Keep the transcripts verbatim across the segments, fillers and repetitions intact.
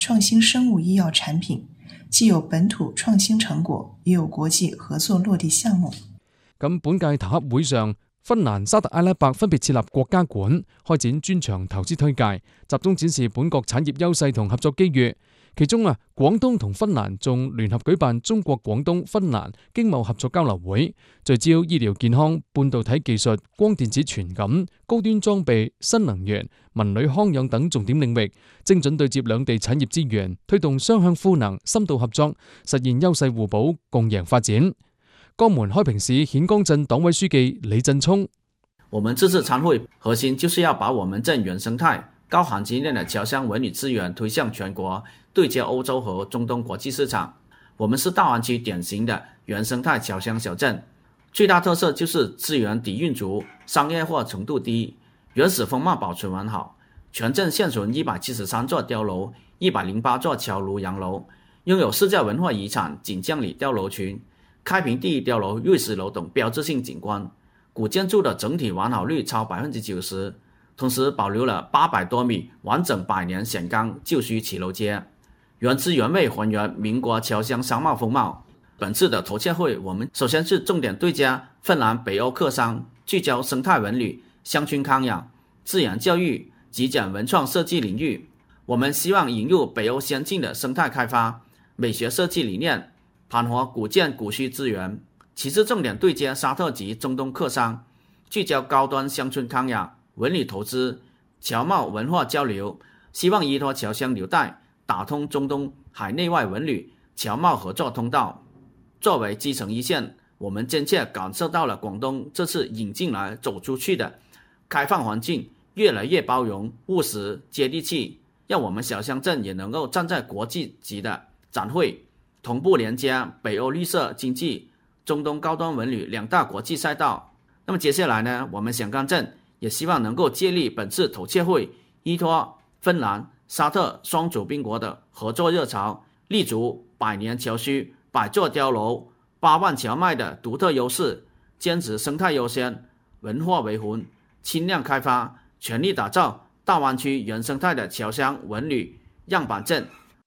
创新生物医药產品，既有本土創新成果，也有國際合作落地項目。 咁本屆投洽會上，芬蘭、沙特阿拉伯分別設立國家館，開展專場投資推介，集中展示本國產業優勢同合作機遇。其中啊，廣東同芬蘭仲聯合舉辦中國廣東芬蘭經貿合作交流會，聚焦醫療健康、半導體技術、光電子傳感、高端裝備、新能源、文旅康養等重點領域，精準對接兩地產業資源，推動雙向賦能、深度合作，實現優勢互補、共贏發展。江門開平市顯江鎮黨委書記李振聰： 我們這次參會核心就是要把我們鎮原生態高含金量的僑鄉文旅資源推向全國，對接歐洲和中東國際市場。我們是大灣區典型的原生態僑鄉小鎮，最大特色就是資源底蘊足，商業化程度低，原始風貌保存完好。全鎮現存一百七十三座碉樓，一百零八座橋爐洋樓，擁有世界文化遺產錦江里碉樓群、開平第一碉樓瑞士樓等標誌性景觀，古建築的整體完好率超百分之九十。同時保留了八百多米完整百年顯鋼舊區騎樓街，原汁原味還原民國僑鄉商貿風貌。本次的投洽會，我們首先是重點對接芬蘭北歐客商，聚焦生態文旅、鄉村康養、自然教育、極簡文創設計領域。我們希望引入北歐先進的生態開發、美學設計理念，盤活古建古墟資源。其次重點對接沙特及中東客商，聚焦高端鄉村康養、文旅投資、僑貿文化交流，希望依託僑鄉紐帶，打通中東海內外文旅、僑貿合作通道。作為基層一線，我們真切感受到了廣東這次引進來走出去的開放環境，越來越包容、務實、接地氣，讓我們小鄉鎮也能夠站在國際級的展會，同步連接北歐綠色經濟、中東高端文旅兩大國際賽道。那麼接下來呢，我們顯江鎮也希望能夠借力本次投洽會，依託芬蘭、沙特雙主賓國的合作熱潮，立足百年橋區、百座碉樓、八萬蕎麥的獨特優勢，堅持生態優先、文化為魂、輕量開發，全力打造大灣區原生態的僑鄉文旅樣板鎮。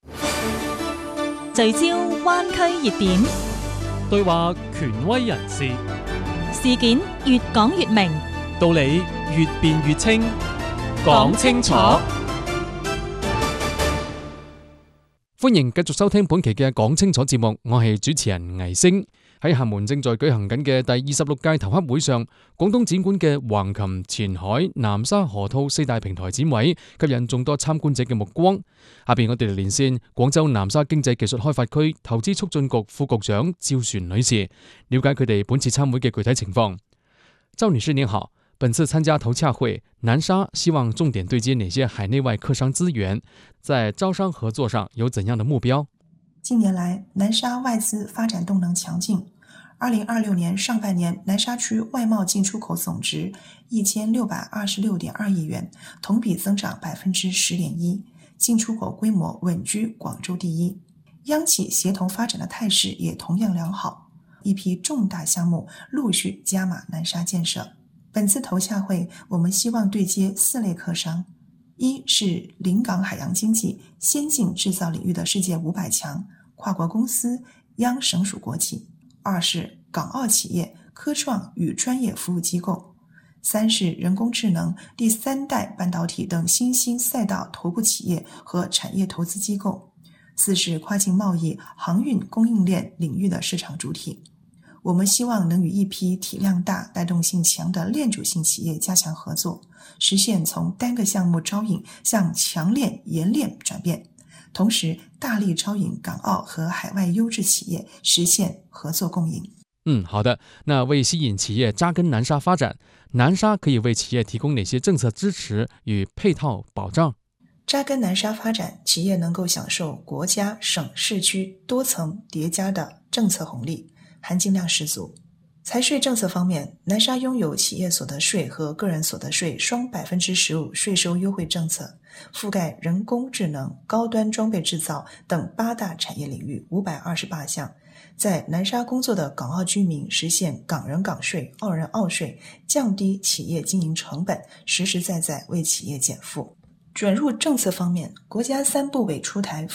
聚焦灣區熱點， 對話權威人士， 事件越講越明， 道理越辯越清，講清楚。 歡迎繼續收聽本期嘅講清楚節目，我係主持人倪星。喺廈門正在舉行緊嘅第二十六屆投洽會上，廣東展館嘅橫琴、前海、南沙、河套四大平台展位吸引眾多參觀者嘅目光。下邊我哋嚟連線廣州南沙經濟技術開發區投資促進局副局長趙璇女士，了解佢哋本次參會嘅具體情況。趙女士您好，本次參加投洽會，南沙希望重點對接哪些海內外客商資源？在招商合作上有怎樣的目標？ 近年來，南沙外資發展動能強勁。二零二六年上半年，南沙區外貿進出口總值一千六百二十六點二億元，同比增長百分之十點一，進出口規模穩居廣州第一。央企協同發展的態勢也同樣良好，一批重大項目陸續加碼南沙建設。本次投洽會，我們希望對接四類客商：一是臨港海洋經濟、先進製造領域的世界五百強跨國公司、央省屬國企；二是港澳企業、科創與專業服務機構；三是人工智能、第三代半導體等新興賽道頭部企業和產業投資機構；四是跨境貿易、航運供應鏈領域的市場主體。我們希望能與一批體量大、帶動性強的鏈主性企業加強合作，實現從單個項目招引向強鏈延鏈轉變，同時大力招引港澳和海外優質企業，實現合作共贏。 嗯，好的。那為吸引企業扎根南沙發展，南沙可以為企業提供哪些政策支持與配套保障？ 扎根南沙發展，企業能夠享受國家、省、市區多層疊加的政策紅利，含金量十足。財稅政策方面，南沙擁有企業所得稅和個人所得稅雙百分之十五稅收優惠政策，覆蓋人工智能、高端裝備製造等八大產業領域五百二十八項。在南沙工作的港澳居民實現港人港稅、澳人澳稅，降低企業經營成本，實實在在為企業減負。 准入政策方面，国家三部委出台